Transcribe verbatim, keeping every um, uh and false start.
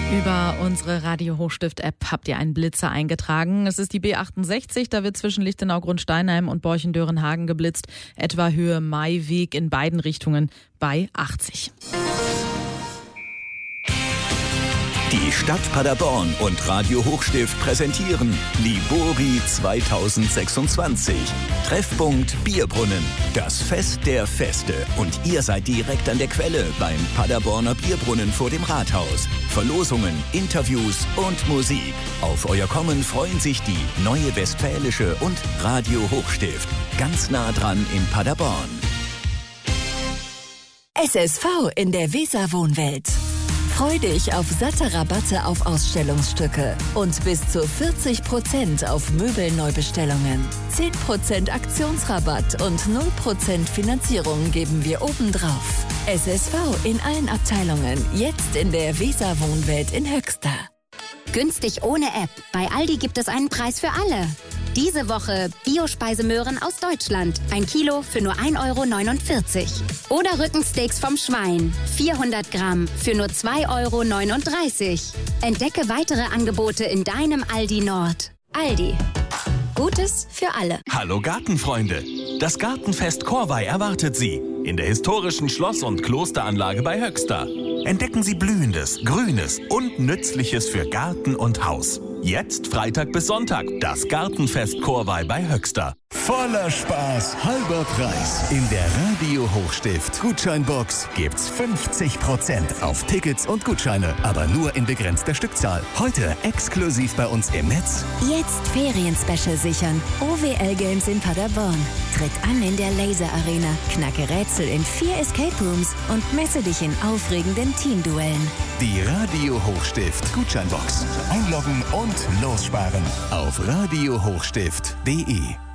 Über unsere Radio Hochstift-App habt ihr einen Blitzer eingetragen. Es ist die B achtundsechzig, da wird zwischen Lichtenau-Grundsteinheim und Borchen-Dörenhagen geblitzt. Etwa Höhe Maiweg in beiden Richtungen bei achtzig. Die Stadt Paderborn und Radio Hochstift präsentieren Libori zweitausendsechsundzwanzig. Treffpunkt Bierbrunnen. Das Fest der Feste. Und ihr seid direkt an der Quelle beim Paderborner Bierbrunnen vor dem Rathaus. Verlosungen, Interviews und Musik. Auf euer Kommen freuen sich die Neue Westfälische und Radio Hochstift. Ganz nah dran in Paderborn. S S V in der Weser-Wohnwelt. Freu dich auf satte Rabatte auf Ausstellungsstücke und bis zu vierzig Prozent auf Möbelneubestellungen. zehn Prozent Aktionsrabatt und null Prozent Finanzierung geben wir obendrauf. S S V in allen Abteilungen, jetzt in der Weser-Wohnwelt in Höxter. Günstig ohne App. Bei Aldi gibt es einen Preis für alle. Diese Woche Bio-Speisemöhren aus Deutschland. Ein Kilo für nur ein Euro neunundvierzig. Oder Rückensteaks vom Schwein. vierhundert Gramm für nur zwei Euro neununddreißig. Entdecke weitere Angebote in deinem Aldi Nord. Aldi. Gutes für alle. Hallo Gartenfreunde. Das Gartenfest Corvey erwartet Sie in der historischen Schloss- und Klosteranlage bei Höxter. Entdecken Sie Blühendes, Grünes und Nützliches für Garten und Haus. Jetzt Freitag bis Sonntag, das Gartenfest Corvey bei Höxter. Voller Spaß, halber Preis. In der Radio Hochstift Gutscheinbox gibt's fünfzig Prozent auf Tickets und Gutscheine, aber nur in begrenzter Stückzahl. Heute exklusiv bei uns im Netz. Jetzt Ferien-Special sichern. O W L Games in Paderborn. Tritt an in der Laser Arena, knacke Rätsel in vier Escape Rooms und messe dich in aufregenden Teamduellen. Die Radio Hochstift Gutscheinbox. Einloggen und lossparen auf radio hochstift punkt de.